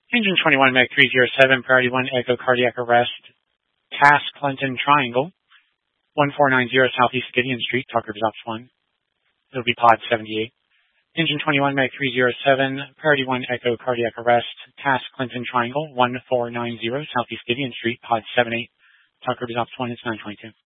Engine 21, Meg 307, Priority 1, Echo Cardiac Arrest, Task Clinton Triangle, 1490 Southeast Gideon Street, Tucker Drops 1. It'll be pod 78. Engine 21, Meg 307, Priority 1, Echo Cardiac Arrest, Task Clinton Triangle, 1490 Southeast Gideon Street, pod 78, Tucker Drops 1, it's 922.